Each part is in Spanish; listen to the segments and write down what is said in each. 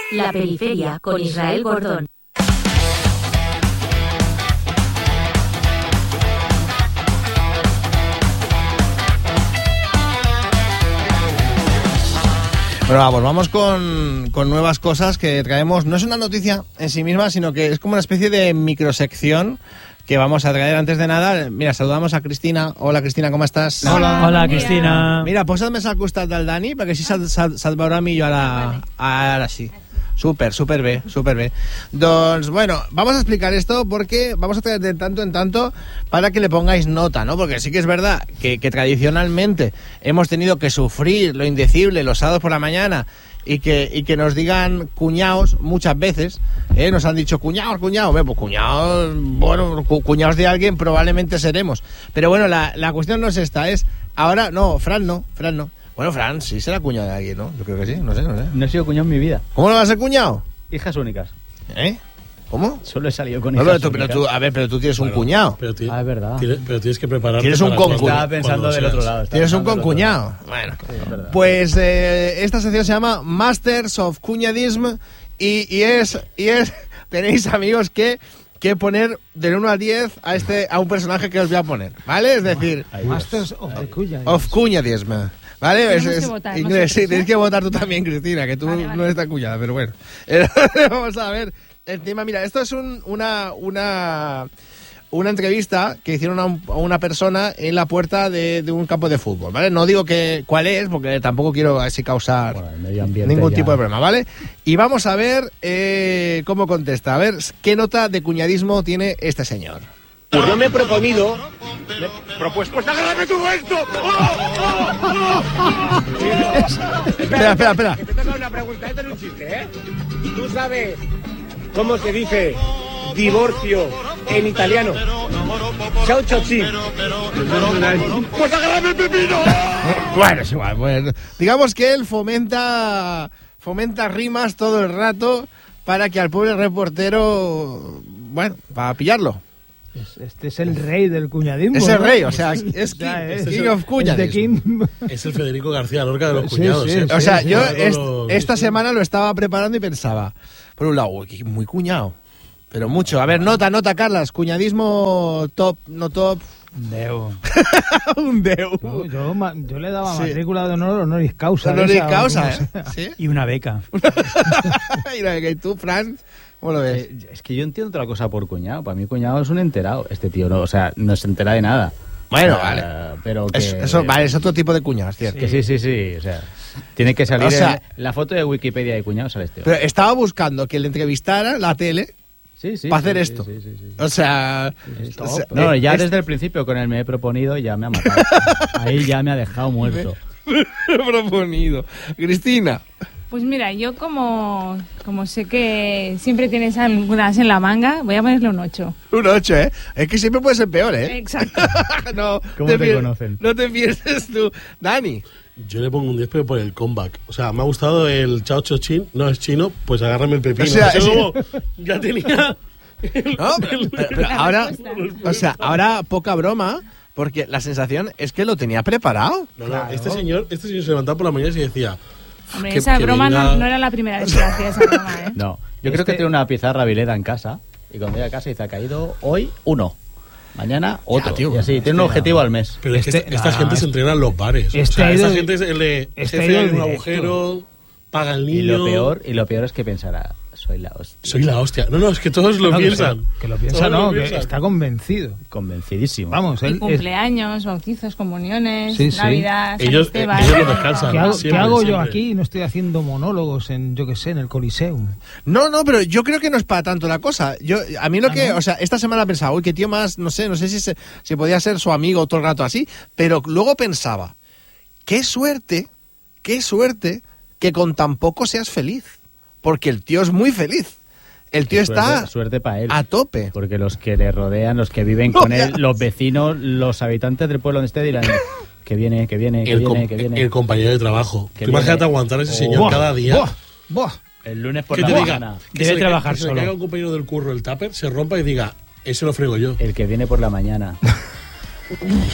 La Periferia con Israel Gordón. Bueno, vamos con nuevas cosas que traemos. No es una noticia en sí misma, sino que es como una especie de microsección que vamos a traer. Antes de nada, mira, saludamos a Cristina. Hola, Cristina, ¿cómo estás? Hola, Cristina. Mira, posa't-me al costat del Dani, perquè així se't veurà millor ara sí. Súper bé. Doncs, bueno, vamos a explicar esto porque vamos a traer de tanto en tanto para que le pongáis nota, ¿no? Porque sí que es verdad que tradicionalmente hemos tenido que sufrir lo indecible los sábados por la mañana y que nos digan cuñados muchas veces, nos han dicho cuñados, pues cuñados, bueno, cuñados de alguien probablemente seremos. Pero bueno, la cuestión no es esta, es ahora, no, Fran no. Bueno, Fran, sí será cuñado de alguien, ¿no? Yo creo que sí, no sé. No he sido cuñado en mi vida. ¿Cómo no vas a ser cuñado? Hijas únicas. ¿Cómo? Solo he salido con hijas únicas. Pero tú tienes un cuñado. Es verdad. Pero tienes que prepararte. Tienes un concuñado. Estaba pensando del otro lado. Tienes un concuñado. Bueno, pues esta sección se llama Masters of Cuñadism y es tenéis, amigos, que poner del 1 al 10 a un personaje que os voy a poner, ¿vale? Es decir, Masters of Cuñadism. ¿Vale? Tenemos que votar inglés, sí, nosotros, tienes que votar tú también, Cristina, que tú no eres tan cuñada, pero bueno. Vamos a ver el tema. Mira, esto es una entrevista que hicieron a una persona en la puerta de un campo de fútbol, ¿vale? No digo cuál es, porque tampoco quiero así causar ningún tipo de problema, ¿vale? Y vamos a ver cómo contesta. A ver qué nota de cuñadismo tiene este señor. Yo me he propuesto... Pues agárrame tú esto. Espera. Te tengo una pregunta, esto es un chiste, ¿eh? ¿Tú sabes cómo se dice divorcio en italiano? Ciao, sí. Pues agárrame el pepino. Bueno, es igual. Bueno, digamos que él fomenta rimas todo el rato para que al pobre reportero, bueno, para pillarlo. Este es el rey del cuñadismo. Es el rey, ¿no? o sea, es King of Cuñadismo. Es el Federico García Lorca de los cuñados. Sí. O sea, yo esta semana lo estaba preparando y pensaba, por un lado, uy, muy cuñado, pero mucho. A ver, nota, Carlas, cuñadismo top, no top. Un 10. Un 10. Yo le daba matrícula de honor honoris causa. Honoris causa, ¿eh? ¿Sí? Y una beca. ¿Y tú, Fran? ¿Cómo lo ves? Es que yo entiendo otra cosa por cuñado. Para mí cuñado es un enterado. Este tío no, o sea, no se entera de nada. Bueno, vale. Pero que... Eso, vale, es otro tipo de cuñado, ¿cierto? Que sí. O sea, tiene que salir la foto de Wikipedia de cuñado, sale este. Pero estaba buscando que le entrevistara la tele para hacer esto. Sí. O sea... No, ya desde el principio con él me he proponido y ya me ha matado. Ahí ya me ha dejado muerto. Proponido. Cristina. Pues mira, yo como sé que siempre tienes algunas en la manga, voy a ponerle un 8. Un 8, ¿eh? Es que siempre puede ser peor, ¿eh? Exacto. No, ¿Cómo te conocen? No te pierdes tú. Dani. Yo le pongo un 10 pero por el comeback. O sea, me ha gustado el Chao Chochín. No es chino, pues agárrame el pepino. Ya tenía... No, pero ahora, o sea, ahora poca broma, porque la sensación es que lo tenía preparado. No, claro. Este señor se levantaba por la mañana y decía... Hombre, esa broma no era la primera vez que hacía esa broma, ¿eh? No, yo creo que tiene una pizarra Vileda en casa y cuando llega a casa dice, ha caído hoy 1, mañana otro, tío, y así, tiene un objetivo al mes. Pero es que esta gente se entrena en los bares. Esta gente es el de jefe en un agujero, paga el niño... Y lo peor es que pensará, soy la hostia. Soy la hostia. No, es que todos lo piensan. Que lo piensa, no, que está convencido. Convencidísimo. Vamos, él... cumpleaños, bautizos, comuniones, sí. Navidad, ellos lo descansan. ¿Qué hago yo aquí? No estoy haciendo monólogos en el Coliseum. No, pero yo creo que no es para tanto la cosa. A mí o sea, esta semana pensaba, uy, qué tío más, no sé si podía ser su amigo todo el rato así, pero luego pensaba, qué suerte que con tan poco seas feliz. Porque el tío es muy feliz. El tío está suerte para él, a tope. Porque los que le rodean, los que viven con él, los vecinos, los habitantes del pueblo donde esté dirán que viene. El compañero de trabajo. Imagínate aguantar a ese señor cada día. El lunes por la mañana. Debe trabajar solo. Que caiga un compañero del curro, el tupper, se rompa y diga, ese lo frego yo. El que viene por la mañana.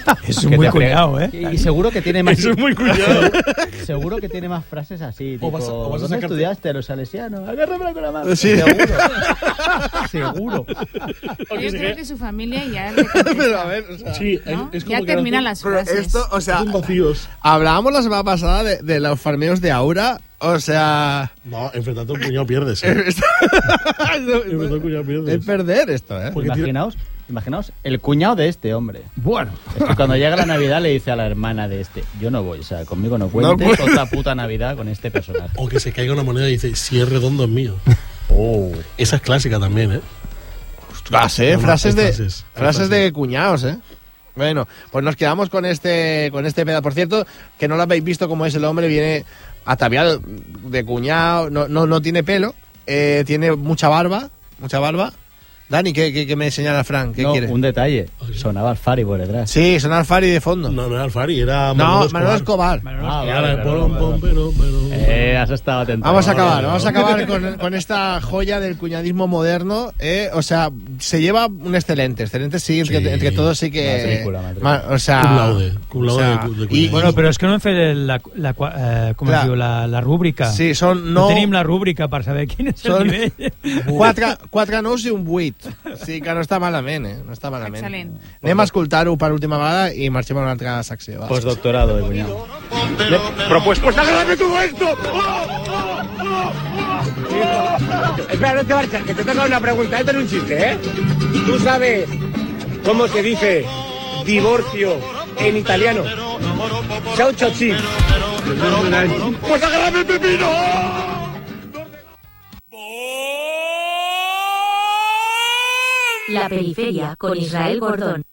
Es un muy cuñado, ¿eh? Y seguro que tiene más... Eso es muy cuñado. Seguro que tiene más frases así, tipo, O vas a ¿dónde sacarte- estudiaste a los salesianos? Agárrame con la mano. Sí. Seguro. Seguro. Yo creo que su familia ya le contesta, Pero a ver, o sea, Sí, ¿no? es como Ya que terminan hace- las frases. esto, o sea, Son vacíos. hablábamos la semana pasada de los farmeos de Aura, o sea... No, enfrentando a un cuñado pierdes. Enfrentando a un cuñado pierdes. es perder esto, ¿eh? Porque tiene- Imaginaos el cuñado de este hombre. Bueno, Es que cuando llega la Navidad le dice a la hermana de este, yo no voy, o sea, conmigo no cuentes No, pues- otra puta Navidad con este personaje. O que se caiga una moneda y dice, si es redondo es mío. Oh. Esa es clásica también, ¿eh? Frases, No, frases hay de frases, hay frases de frases. cuñados, ¿eh? Bueno, pues nos quedamos con este pedazo. Por cierto, que no lo habéis visto cómo es el hombre, viene ataviado de cuñado, no tiene pelo, tiene mucha barba. Dani, ¿qué me señala Frank? ¿Qué No, quiere? un detalle, sonaba Alfari por detrás. Sí, son Alfari de fondo. No era Alfari, era No, Manuel Escobar. Ah, Ahora, vale, pero. has estado atento. Vamos a acabar con esta joya del cuñadismo moderno. O sea, se lleva un excelente sí, entre todos sí que... Matrícula. O sea... Cum laude o sea, de y- cuñadismo. bueno, però és que no hem fet com Clar. es diu, la rúbrica. Sí, són No no... tenim la rúbrica per saber quin és el Són nivell. quatre nous i un 8. Sí, que no està malament, No està malament. Excel·lent. Anem a escoltar-ho per última vegada i marxem a una altra secció. Va. Postdoctorado de cuñado. Propuesto. Pues agárrame todo esto. Espera, no te marches, que te toca una pregunta. Esto es un chiste, ¿eh? ¿Tú sabes cómo se dice divorcio en italiano? Ciao chochi. Pues agárrame el pepino. La Periferia con Israel Gordón.